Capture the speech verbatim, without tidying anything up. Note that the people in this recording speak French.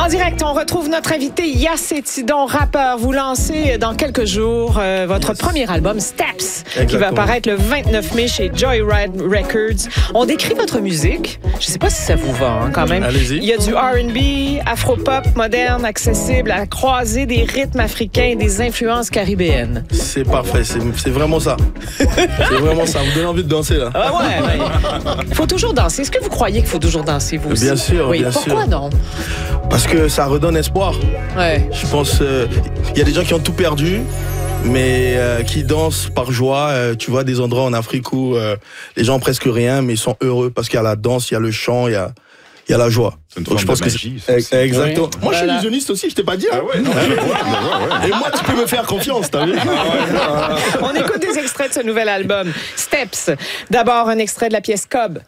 En direct, on retrouve notre invité Yass Tidon, rappeur. Vous lancez dans quelques jours euh, votre yes. premier album, Steps, Exactement. qui va apparaître le vingt-neuf mai chez Joyride Records. On décrit votre musique. Je ne sais pas si ça vous va hein, quand même. Allez-y. Il y a du R and B, afro-pop, moderne, accessible, à la croisée des rythmes africains et des influences caribéennes. C'est parfait, c'est, c'est vraiment ça. C'est vraiment ça. Vous donne envie de danser là. Ah ouais, il faut toujours danser. Est-ce que vous croyez qu'il faut toujours danser, vous aussi? Bien sûr, oui. bien Pourquoi sûr. Pourquoi non? Parce que ça redonne espoir. Ouais. Je pense qu'il euh, y a des gens qui ont tout perdu, mais euh, qui dansent par joie. Euh, tu vois des endroits en Afrique où euh, les gens ont presque rien, mais ils sont heureux parce qu'il y a la danse, il y a le chant, il y a, il y a la joie. C'est une forme Donc, je pense de que magie, c'est... ça, Exactement. oui. Moi, je suis voilà. illusionniste aussi, je t'ai pas dit. Hein. Ah ouais, non, je vois, je vois, ouais. Et moi, tu peux me faire confiance, t'as vu? On écoute des extraits de ce nouvel album, Steps. D'abord, un extrait de la pièce Cobb.